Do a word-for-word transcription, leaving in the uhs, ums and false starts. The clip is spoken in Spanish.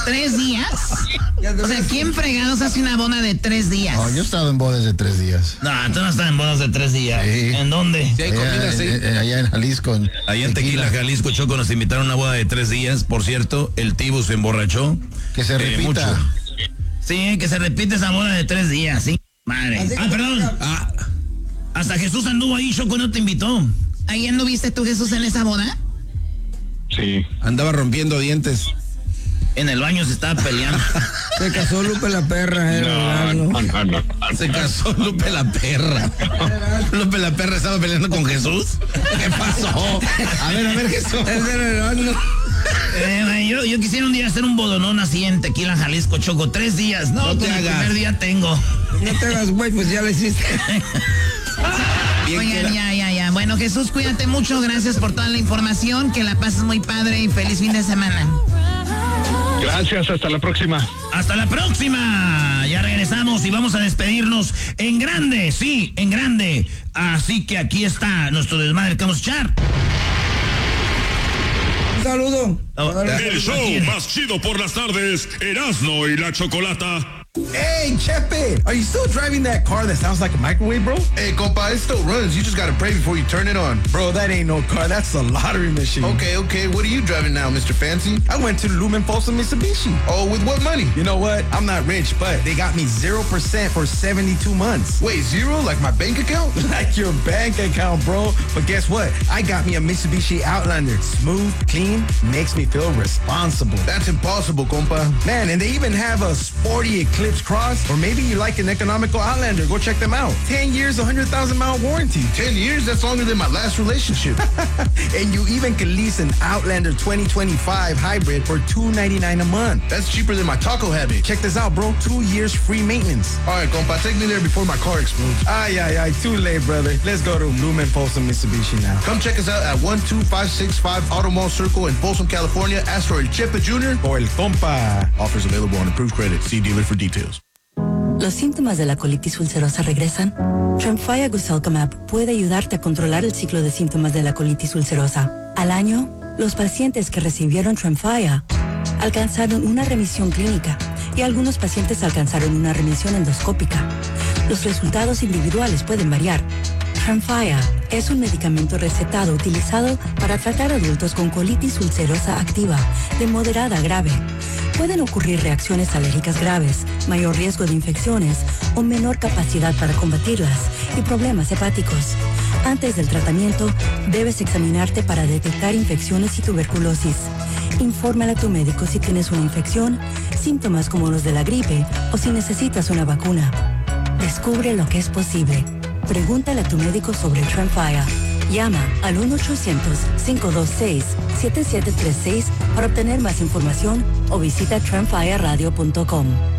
¿Tres días? O sea, ¿quién fregados hace una boda de tres días? No, yo he estado en bodas de tres días. No, tú no estás en bodas de tres días. Sí. ¿En dónde? Sí, hay comida, sí. Allá, allá en Jalisco. En allá en Tequila, Tequila, Jalisco, Choco, nos invitaron a una boda de tres días. Por cierto, el Tibu se emborrachó. Que se repita. Eh, mucho. Sí, que se repite esa boda de tres días, sí. Madre. Ah, perdón. Ah, hasta Jesús anduvo ahí, Choco, no te invitó. ¿Ahí anduviste tú, Jesús, en esa boda? Sí. Andaba rompiendo dientes. En el baño se estaba peleando. Se casó Lupe la perra, eh, no, no, no, no. Se casó Lupe la perra. Lupe la perra estaba peleando con Jesús. ¿Qué pasó? A ver, a ver, Jesús. Eh, yo, yo quisiera un día hacer un bodonón así en Tequila, Jalisco, Choco. Tres días. No, no te hagas. El primer día tengo. No te hagas, güey, pues ya lo hiciste. Oigan, ya, ya, ya. Bueno, Jesús, cuídate mucho. Gracias por toda la información. Que la pases muy padre y feliz fin de semana. Gracias, hasta la próxima. Hasta la próxima. Ya regresamos y vamos a despedirnos en grande, sí, en grande. Así que aquí está nuestro desmadre que vamos a echar. Un saludo. Oh, el show más chido por las tardes, Erasmo y la Chocolata. Hey, Chepe, are you still driving that car that sounds like a microwave, bro? Hey, compa, it still runs. You just gotta pray before you turn it on. Bro, that ain't no car. That's a lottery machine. Okay, okay. What are you driving now, Mister Fancy? I went to the Lumen Folsom Mitsubishi. Oh, with what money? You know what? I'm not rich, but they got me zero percent for seventy-two months. Wait, zero? Like my bank account? Like your bank account, bro. But guess what? I got me a Mitsubishi Outlander. Smooth, clean, makes me feel responsible. That's impossible, compa. Man, and they even have a sporty Eclipse Cross, or maybe you like an economical Outlander. Go check them out. ten years, one hundred thousand mile warranty. ten years? That's longer than my last relationship. And you even can lease an Outlander twenty twenty-five hybrid for two hundred ninety-nine dollars a month. That's cheaper than my taco habit. Check this out, bro. Two years free maintenance. All right, compa, take me there before my car explodes. Ay, ay, ay, too late, brother. Let's go to Lumen Folsom Mitsubishi now. Come check us out at one two five six five Auto Mall Circle in Folsom, California. Ask for El Chepe Junior or El Compa. Offers available on approved credit. See dealer for details. ¿Los síntomas de la colitis ulcerosa regresan? Tremfya Guselkumab puede ayudarte a controlar el ciclo de síntomas de la colitis ulcerosa. Al año, los pacientes que recibieron Tremfya alcanzaron una remisión clínica y algunos pacientes alcanzaron una remisión endoscópica. Los resultados individuales pueden variar. Tremfya es un medicamento recetado utilizado para tratar adultos con colitis ulcerosa activa de moderada a grave. Pueden ocurrir reacciones alérgicas graves, mayor riesgo de infecciones o menor capacidad para combatirlas y problemas hepáticos. Antes del tratamiento, debes examinarte para detectar infecciones y tuberculosis. Infórmale a tu médico si tienes una infección, síntomas como los de la gripe o si necesitas una vacuna. Descubre lo que es posible. Pregúntale a tu médico sobre Tremfya. Llama al uno ochocientos, cinco dos seis, siete siete tres seis para obtener más información o visita tremfya radio punto com.